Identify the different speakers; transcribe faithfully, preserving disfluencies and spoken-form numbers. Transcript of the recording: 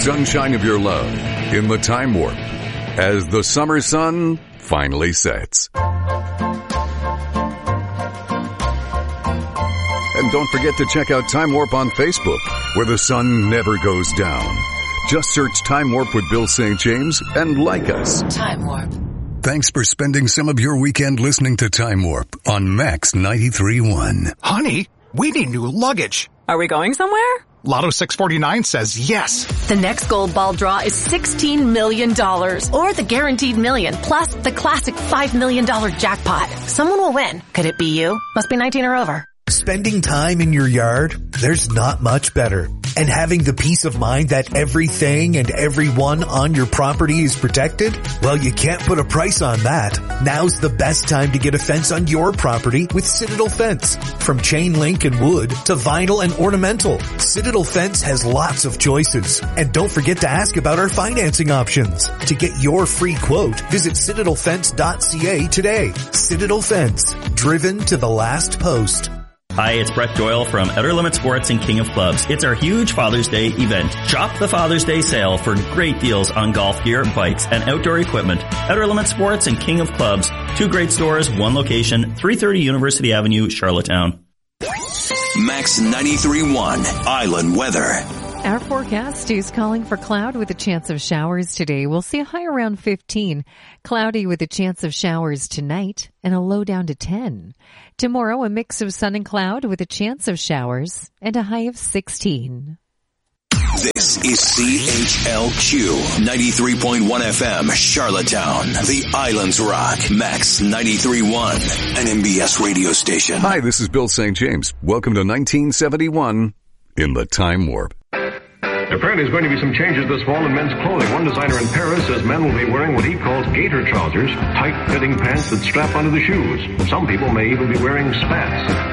Speaker 1: sunshine of your love in the Time Warp as the summer sun finally sets. And don't forget to check out Time Warp on Facebook, where the sun never goes down. Just search Time Warp with Bill Saint James and like us.
Speaker 2: Time Warp.
Speaker 1: Thanks for spending some of your weekend listening to Time Warp on Max ninety-three point one.
Speaker 3: Honey, we need new luggage.
Speaker 4: Are we going somewhere?
Speaker 3: Lotto six forty-nine says yes.
Speaker 2: The next gold ball draw is sixteen million dollars, or the guaranteed million, plus the classic five million dollars jackpot. Someone will win. Could it be you? Must be nineteen or over.
Speaker 5: Spending time in your yard? There's not much better. And having the peace of mind that everything and everyone on your property is protected? Well, you can't put a price on that. Now's the best time to get a fence on your property with Citadel Fence. From chain link and wood to vinyl and ornamental, Citadel Fence has lots of choices. And don't forget to ask about our financing options. To get your free quote, visit citadel fence dot c a today. Citadel Fence, driven to the last post.
Speaker 6: Hi, it's Brett Doyle from Outer Limit Sports and King of Clubs. It's our huge Father's Day event. Shop the Father's Day sale for great deals on golf gear, bikes, and outdoor equipment. Outer Limit Sports and King of Clubs. Two great stores, one location, three thirty University Avenue, Charlottetown.
Speaker 7: Max ninety-three point one, Island Weather.
Speaker 8: Our forecast is calling for cloud with a chance of showers today. We'll see a high around fifteen. Cloudy with a chance of showers tonight and a low down to ten. Tomorrow, a mix of sun and cloud with a chance of showers and a high of sixteen.
Speaker 7: This is C H L Q ninety-three point one F M, Charlottetown, the Islands Rock, Max ninety-three point one, an M B S radio station.
Speaker 1: Hi, this is Bill Saint James. Welcome to nineteen seventy-one in the Time Warp.
Speaker 9: Apparently, there's going to be some changes this fall in men's clothing. One designer in Paris says men will be wearing what he calls gaiter trousers, tight-fitting pants that strap onto the shoes. Some people may even be wearing spats.